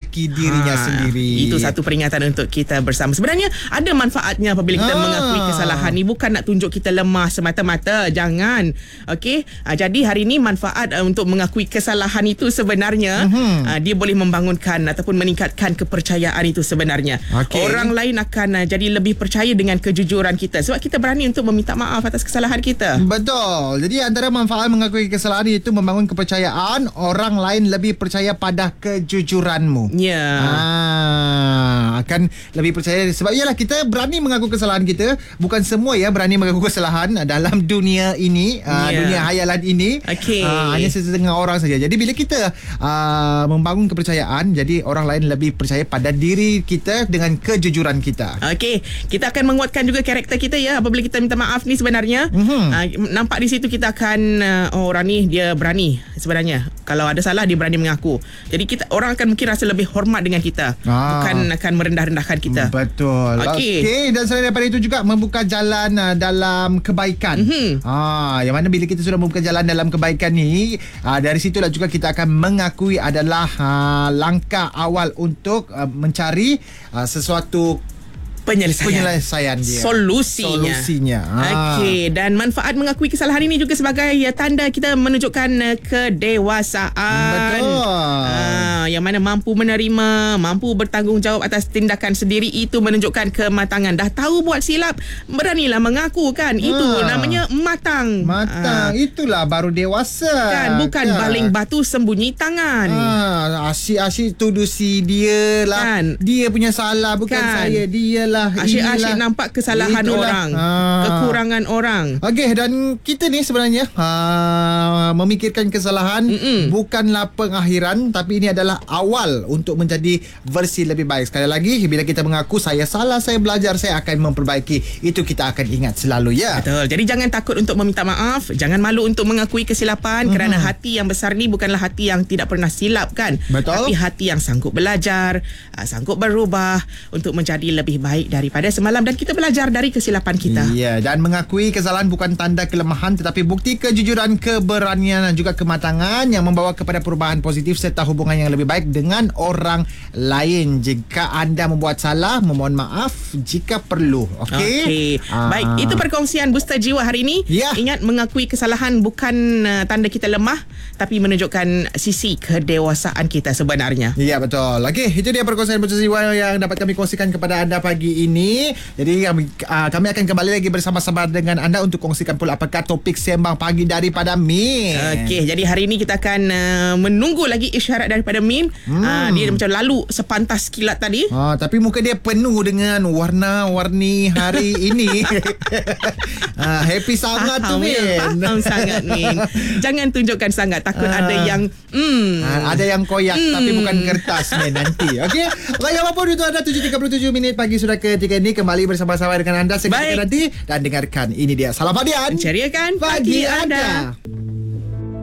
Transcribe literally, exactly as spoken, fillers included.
memperbaiki dirinya ha, sendiri. Itu satu peringatan untuk kita bersama. Sebenarnya ada manfaatnya apabila kita ha. mengakui kesalahan ni. Bukan nak tunjuk kita lemah semata-mata. Jangan. Okey. Ha, jadi hari ini manfaat uh, untuk mengakui kesalahan itu sebenarnya uh-huh. uh, dia boleh membangunkan ataupun meningkatkan kepercayaan itu sebenarnya. Okay. Orang lain akan uh, jadi lebih percaya dengan kejujuran kita sebab kita berani untuk meminta maaf atas kesalahan kita. Betul. Jadi antara manfaat mengakui kesalahan itu membangun kepercayaan, orang lain lebih percaya pada kejujuranmu. Ya. Yeah. Ah, akan lebih percaya sebab ialah kita berani mengaku kesalahan kita. Bukan semua ya berani mengaku kesalahan dalam dunia ini, yeah. uh, dunia hayalan ini. Okay. Uh, hanya setengah orang saja. Jadi bila kita uh, membangun kepercayaan, jadi orang lain lebih percaya pada diri kita dengan kejujuran kita. Okey, kita akan menguatkan juga karakter kita ya apabila kita minta maaf ni sebenarnya. Mm-hmm. Uh, nampak di situ kita akan uh, oh, orang ni dia berani sebenarnya. Kalau ada salah dia berani mengaku. Jadi kita orang akan mungkin rasa lebih hormat dengan kita. Ah. Bukan akan merendah-rendahkan kita. Betul. Okey. Okay. Dan selain daripada itu juga membuka jalan uh, dalam kebaikan. Mm-hmm. Ah, yang mana bila kita sudah membuka jalan dalam kebaikan ni, uh, dari situlah juga kita akan mengakui adalah uh, langkah awal untuk uh, mencari uh, sesuatu penyelesaian, penyelesaian dia. Solusinya. Solusinya. Ha. Okey, dan manfaat mengakui kesalahan ini juga sebagai ya, tanda kita menunjukkan uh, kedewasaan. Betul. Uh, yang mana mampu menerima, mampu bertanggungjawab atas tindakan sendiri, itu menunjukkan kematangan. Dah tahu buat silap, beranilah mengaku kan. Ha. Itu namanya matang. Matang. Uh, Itulah baru dewasa. Kan, bukan kan? Baling batu sembunyi tangan. Ha, asyik-asyik tuduh si dia lah. Kan? Dia punya salah, bukan kan? Saya. Dia lah. Asyik-asyik nampak kesalahan itulah. Orang, ha. kekurangan orang. Okey, dan kita ni sebenarnya ha, memikirkan kesalahan Mm-mm. bukanlah pengakhiran, tapi ini adalah awal untuk menjadi versi lebih baik. Sekali lagi, bila kita mengaku saya salah, saya belajar, saya akan memperbaiki. Itu kita akan ingat selalu ya. Betul. Jadi jangan takut untuk meminta maaf, jangan malu untuk mengakui kesilapan, mm-hmm. kerana hati yang besar ni bukanlah hati yang tidak pernah silap kan. Betul. Tapi hati yang sanggup belajar, sanggup berubah untuk menjadi lebih baik daripada semalam, dan kita belajar dari kesilapan kita. Ya, dan mengakui kesalahan bukan tanda kelemahan, tetapi bukti kejujuran, keberanian dan juga kematangan yang membawa kepada perubahan positif serta hubungan yang lebih baik dengan orang lain. Jika anda membuat salah, memohon maaf jika perlu. Okey. Okay. Ah. Baik, itu perkongsian Booster Jiwa hari ini. Ya. Ingat, mengakui kesalahan bukan uh, tanda kita lemah, tapi menunjukkan sisi kedewasaan kita sebenarnya. Ya, betul. Okey, itu dia perkongsian Booster Jiwa yang dapat kami kongsikan kepada anda pagi ini. Jadi kami, uh, kami akan kembali lagi bersama-sama dengan anda untuk kongsikan pula apakah topik sembang pagi daripada Min. Okey, jadi hari ini kita akan uh, menunggu lagi isyarat daripada Min. Hmm. Uh, dia macam lalu sepantas kilat tadi. Ah, tapi muka dia penuh dengan warna-warni hari ini. uh, happy sangat tu Min. Faham sangat Min. Jangan tunjukkan sangat, takut uh, ada yang mm, uh, ada yang koyak mm. tapi bukan kertas Min nanti. Okey. Baik, apapun itu ada tujuh tiga puluh tujuh minit pagi sudah ketiga ini kembali bersama-sama dengan anda seketika nanti, dan dengarkan ini dia Salam Hadian menceriakan pagi, pagi anda.